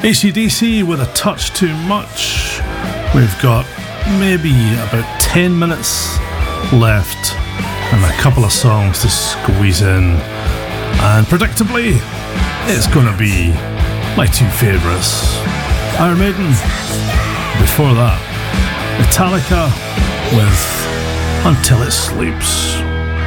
AC/DC with A Touch Too Much. We've got maybe about 10 minutes left and a couple of songs to squeeze in. And predictably, it's going to be my two favourites. Iron Maiden. Before that, Metallica with Until It Sleeps.